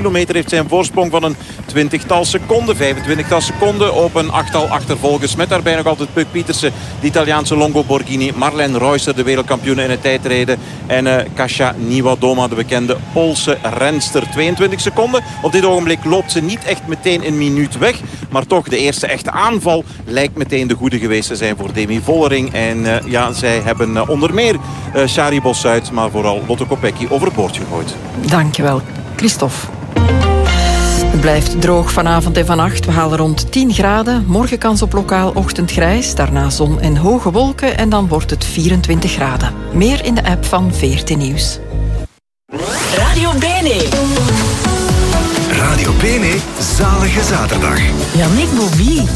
kilometer heeft zij een voorsprong van een 20-tal seconden. 25-tal seconden op een 8-tal achtervolgers. Met daarbij nog altijd Puk Pietersen, de Italiaanse Longo Borghini. Marlene Reusser, de wereldkampioene in het tijdrijden. En Kasia Niewiadoma, de bekende Poolse renster. 22 seconden. Op dit ogenblik loopt ze niet echt meteen een minuut weg. Maar toch, de eerste echte aanval lijkt meteen de goede geweest te zijn voor Demi Vollering. En zij hebben onder meer Shari Bossuit, maar vooral Lotte Kopecky overboord gegooid. Dankjewel, Christophe. Het blijft droog vanavond en vannacht. We halen rond 10 graden. Morgen kans op lokaal ochtendgrijs. Daarna zon en hoge wolken. En dan wordt het 24 graden. Meer in de app van VRT Nieuws. Radio Bene. Radio Bene, zalige zaterdag. Yannick Bouvier.